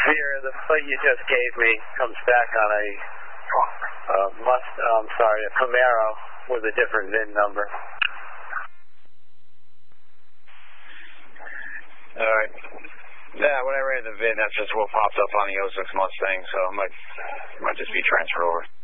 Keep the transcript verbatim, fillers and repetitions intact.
Fear, the plate you just gave me comes back on a uh, must. I'm sorry, a Camaro with a different V I N number. All right. Yeah, when I ran the V I N, that's just what popped up on the oh six Mustang, so it might might just be transferred over.